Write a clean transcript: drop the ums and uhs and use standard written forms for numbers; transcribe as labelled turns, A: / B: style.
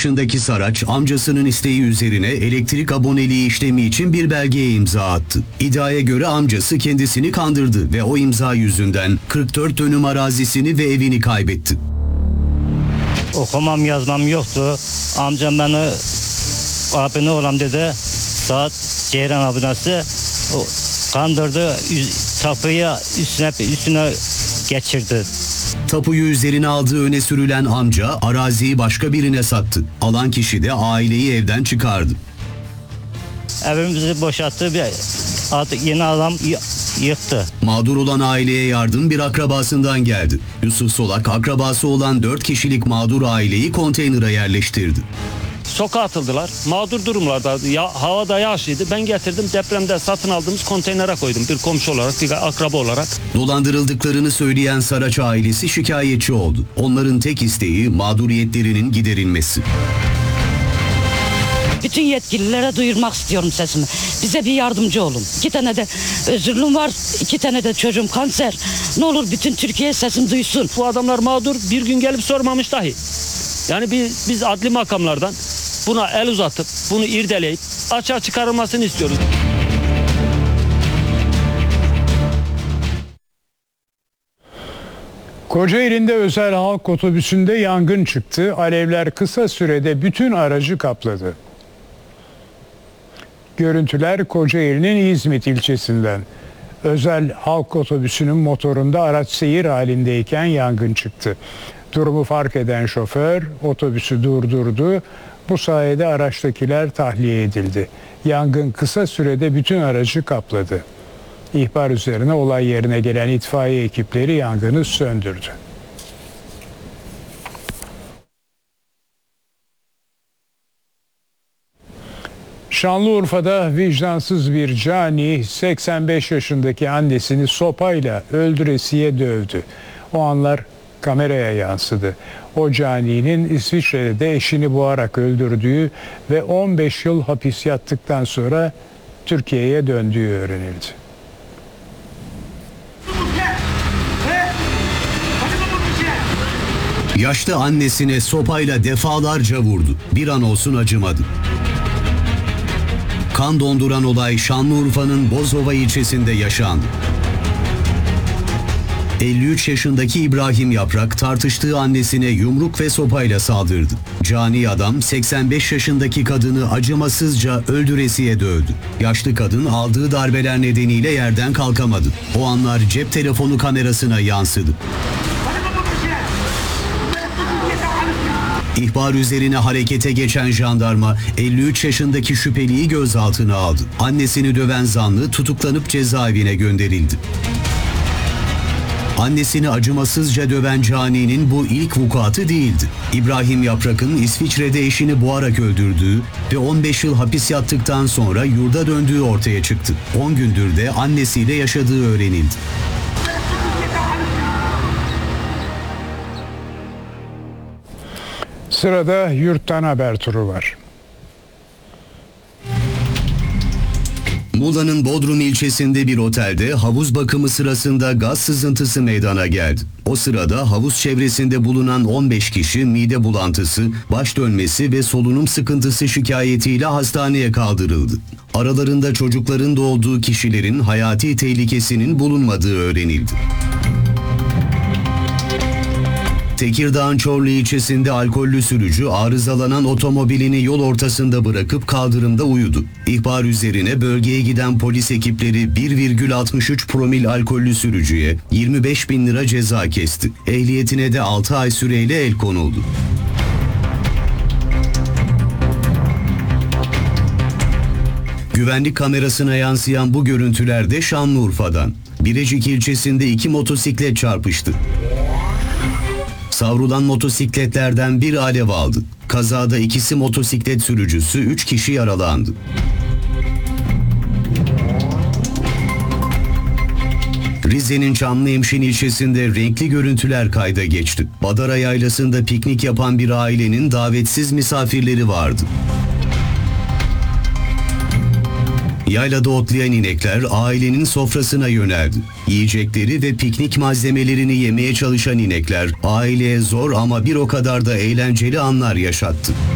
A: yaşındaki Saraç, amcasının isteği üzerine elektrik aboneliği işlemi için bir belgeye imza attı. İddiaya göre amcası kendisini kandırdı ve o imza yüzünden 44 dönüm arazisini ve evini kaybetti.
B: Okumam yazmam yoktu. Amcam beni abone olam dedi. Saat Ceyran abinası kandırdı. Tapuyu üstüne geçirdi.
A: Tapuyu üzerine aldığı öne sürülen amca araziyi başka birine sattı. Alan kişi de aileyi evden çıkardı.
B: Evimizi boşalttı. Yeni adam yıktı.
A: Mağdur olan aileye yardım bir akrabasından geldi. Yusuf Solak akrabası olan 4 kişilik mağdur aileyi konteynere yerleştirdi.
C: Sokağa atıldılar. Mağdur durumlarda. Havada yağışlıydı. Ben getirdim. Depremde satın aldığımız konteynere koydum. Bir komşu olarak, bir akraba olarak.
A: Dolandırıldıklarını söyleyen Saraç ailesi şikayetçi oldu. Onların tek isteği mağduriyetlerinin giderilmesi.
D: Bütün yetkililere duyurmak istiyorum sesimi. Bize bir yardımcı olun. 2 tane de özürlüm var, 2 tane de çocuğum kanser. Ne olur bütün Türkiye sesim duysun.
C: Bu adamlar mağdur, bir gün gelip sormamış dahi. Yani biz adli makamlardan buna el uzatıp, bunu irdeleyip açığa çıkarılmasını istiyoruz.
E: Kocaeli'nde özel halk otobüsünde yangın çıktı. Alevler kısa sürede bütün aracı kapladı. Görüntüler Kocaeli'nin İzmit ilçesinden. Özel halk otobüsünün motorunda araç seyir halindeyken yangın çıktı. Durumu fark eden şoför otobüsü durdurdu. Bu sayede araçtakiler tahliye edildi. Yangın kısa sürede bütün aracı kapladı. İhbar üzerine olay yerine gelen itfaiye ekipleri yangını söndürdü. Şanlıurfa'da vicdansız bir cani 85 yaşındaki annesini sopayla öldüresiye dövdü. O anlar kameraya yansıdı. O caninin İsviçre'de eşini boğarak öldürdüğü ve 15 yıl hapis yattıktan sonra Türkiye'ye döndüğü öğrenildi.
A: Yaşlı annesine sopayla defalarca vurdu. Bir an olsun acımadı. Kan donduran olay Şanlıurfa'nın Bozova ilçesinde yaşandı. 53 yaşındaki İbrahim Yaprak tartıştığı annesine yumruk ve sopayla saldırdı. Cani adam 85 yaşındaki kadını acımasızca öldüresiye dövdü. Yaşlı kadın aldığı darbeler nedeniyle yerden kalkamadı. O anlar cep telefonu kamerasına yansıdı. İhbar üzerine harekete geçen jandarma 53 yaşındaki şüpheliyi gözaltına aldı. Annesini döven zanlı tutuklanıp cezaevine gönderildi. Annesini acımasızca döven caninin bu ilk vukuatı değildi. İbrahim Yaprak'ın İsviçre'de eşini boğarak öldürdüğü ve 15 yıl hapis yattıktan sonra yurda döndüğü ortaya çıktı. 10 gündür de annesiyle yaşadığı öğrenildi.
E: Sırada yurttan haber turu var.
A: Muğla'nın Bodrum ilçesinde bir otelde havuz bakımı sırasında gaz sızıntısı meydana geldi. O sırada havuz çevresinde bulunan 15 kişi mide bulantısı, baş dönmesi ve solunum sıkıntısı şikayetiyle hastaneye kaldırıldı. Aralarında çocukların da olduğu kişilerin hayati tehlikesinin bulunmadığı öğrenildi. Tekirdağ'ın Çorlu ilçesinde alkollü sürücü arızalanan otomobilini yol ortasında bırakıp kaldırımda uyudu. İhbar üzerine bölgeye giden polis ekipleri 1,63 promil alkollü sürücüye 25.000 lira ceza kesti. Ehliyetine de 6 ay süreyle el konuldu. Güvenlik kamerasına yansıyan bu görüntüler de Şanlıurfa'dan. Birecik ilçesinde 2 motosiklet çarpıştı. Savrulan motosikletlerden biri alev aldı. Kazada ikisi motosiklet sürücüsü, 3 kişi yaralandı. Rize'nin Çamlıhemşin ilçesinde renkli görüntüler kayda geçti. Badara Yaylası'nda piknik yapan bir ailenin davetsiz misafirleri vardı. Yaylada otlayan inekler ailenin sofrasına yöneldi. Yiyecekleri ve piknik malzemelerini yemeye çalışan inekler aileye zor ama bir o kadar da eğlenceli anlar yaşattı.